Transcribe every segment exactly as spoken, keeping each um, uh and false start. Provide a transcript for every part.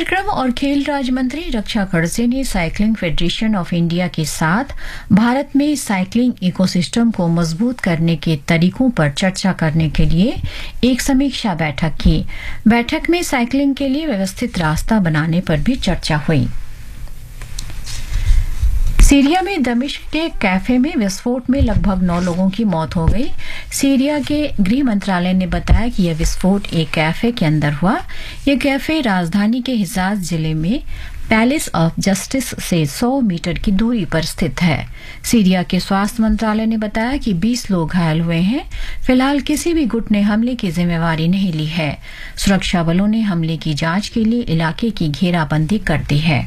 कार्यक्रम और खेल राज्य मंत्री रक्षा खड़से ने साइकिलिंग फेडरेशन ऑफ इंडिया के साथ भारत में साइकिलिंग इकोसिस्टम को मजबूत करने के तरीकों पर चर्चा करने के लिए एक समीक्षा बैठक की। बैठक में साइकिलिंग के लिए व्यवस्थित रास्ता बनाने पर भी चर्चा हुई। सीरिया में दमिश्क के कैफे में विस्फोट में लगभग नौ लोगों की मौत हो गई। सीरिया के गृह मंत्रालय ने बताया कि यह विस्फोट एक कैफे के अंदर हुआ। यह कैफे राजधानी के हिजाज जिले में पैलेस ऑफ जस्टिस से सौ मीटर की दूरी पर स्थित है। सीरिया के स्वास्थ्य मंत्रालय ने बताया कि बीस लोग घायल हुए हैं। फिलहाल किसी भी गुट ने हमले की जिम्मेवारी नहीं ली है। सुरक्षा बलों ने हमले की जांच के लिए इलाके की घेराबंदी कर दी है।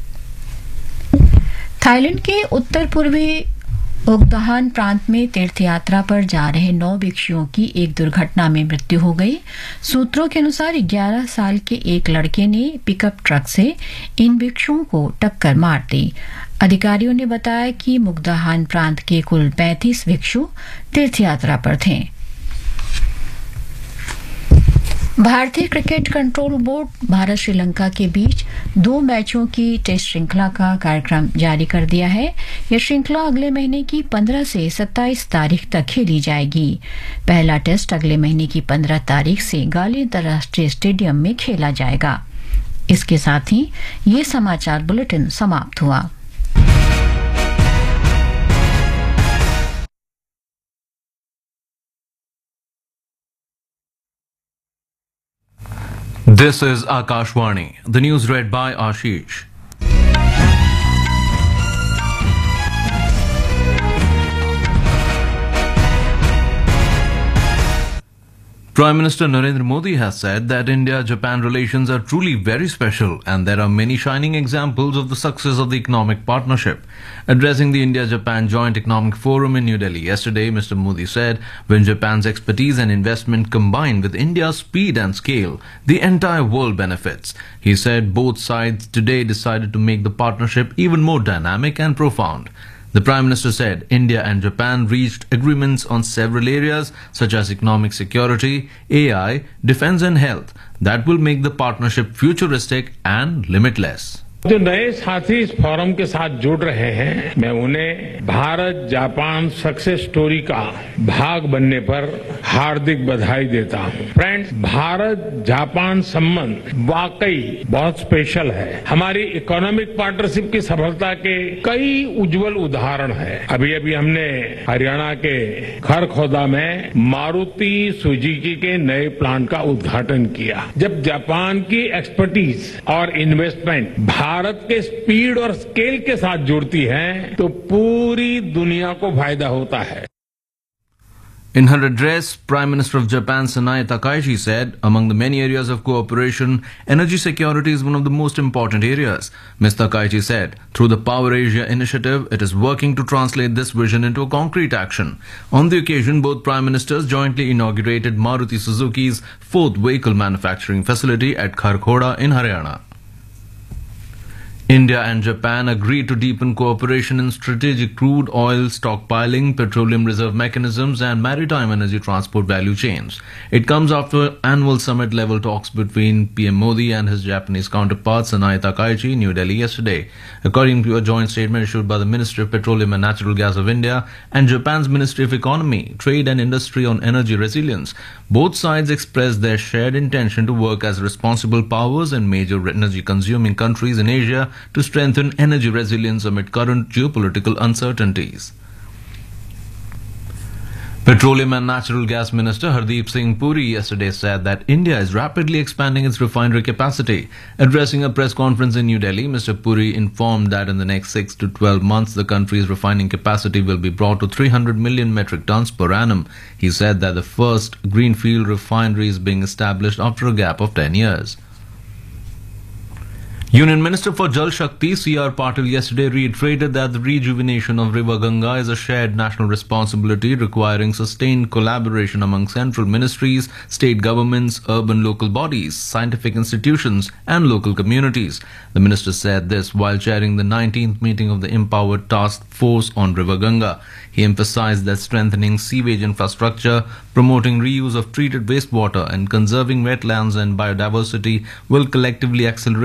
थाईलैंड के उत्तर पूर्वी उगदहान प्रांत में तीर्थ यात्रा पर जा रहे नौ भिक्षुओं की एक दुर्घटना में मृत्यु हो गई। सूत्रों के अनुसार ग्यारह साल के एक लड़के ने पिकअप ट्रक से इन भिक्षुओं को टक्कर मार दी। अधिकारियों ने बताया कि मुगदाहान प्रांत के कुल पैंतीस भिक्षु तीर्थ यात्रा पर थे। भारतीय cricket control board Bharat Sri Lanka के बीच दो मैचों की टेस्ट श्रृंखला का कार्यक्रम जारी कर दिया है। यह श्रृंखला अगले महीने की पंद्रह से सत्ताईस तारीख तक खेली जाएगी। पहला टेस्ट अगले महीने की पंद्रह तारीख से गाली अंतर्राष्ट्रीय स्टेडियम में खेला जाएगा। इसके साथ ही ये समाचार बुलेटिन समाप्त हुआ। This is Akashvani. The news read by Ashish. Prime Minister Narendra Modi has said that India-Japan relations are truly very special and there are many shining examples of the success of the economic partnership. Addressing the India-Japan Joint Economic Forum in New Delhi yesterday, Mister Modi said, when Japan's expertise and investment combine with India's speed and scale, the entire world benefits. He said both sides today decided to make the partnership even more dynamic and profound. The Prime Minister said India and Japan reached agreements on several areas such as economic security, A I, defense and health that will make the partnership futuristic and limitless. जो नए साथी इस forum के साथ जुड़ रहे हैं, मैं उन्हें भारत जापान सक्सेस स्टोरी का भाग बनने पर हार्दिक बधाई देता हूं। फ्रेंड्स, भारत जापान संबंध वाकई बहुत स्पेशल है। हमारी इकोनॉमिक पार्टनरशिप की सफलता के कई उज्जवल उदाहरण हैं। अभी अभी हमने हरियाणा के खरखोदा में मारुति सुजुकी के नए प्लांट का उद्घाटन किया। जब जापान की एक्सपर्टीज और इन्वेस्टमेंट भारत के स्पीड और स्केल के साथ जुड़ती है तो पूरी दुनिया को फायदा होता है। In her address, Prime Minister of Japan Sanae Takaichi said, among the many areas of cooperation, energy security is one of the most important areas. Miz Takaichi said, through the Power Asia initiative, it is working to translate this vision into a concrete action. On the occasion, both Prime Ministers jointly inaugurated Maruti Suzuki's fourth vehicle manufacturing facility at Kharkhoda in Haryana. India and Japan agreed to deepen cooperation in strategic crude oil stockpiling, petroleum reserve mechanisms and maritime energy transport value chains. It comes after annual summit-level talks between P M Modi and his Japanese counterpart Sanae Takaichi in New Delhi yesterday. According to a joint statement issued by the Ministry of Petroleum and Natural Gas of India and Japan's Ministry of Economy, Trade and Industry on energy resilience, both sides expressed their shared intention to work as responsible powers and major energy-consuming countries in Asia to strengthen energy resilience amid current geopolitical uncertainties. Petroleum and Natural Gas Minister Hardeep Singh Puri yesterday said that India is rapidly expanding its refinery capacity. Addressing a press conference in New Delhi, Mister Puri informed that in the next six to twelve months, the country's refining capacity will be brought to three hundred million metric tons per annum. He said that the first greenfield refinery is being established after a gap of ten years. Union Minister for Jal Shakti C R Patil yesterday reiterated that the rejuvenation of River Ganga is a shared national responsibility requiring sustained collaboration among central ministries, state governments, urban local bodies, scientific institutions and local communities. The minister said this while chairing the nineteenth meeting of the Empowered Task Force on River Ganga. He emphasized that strengthening sewage infrastructure, promoting reuse of treated wastewater and conserving wetlands and biodiversity will collectively accelerate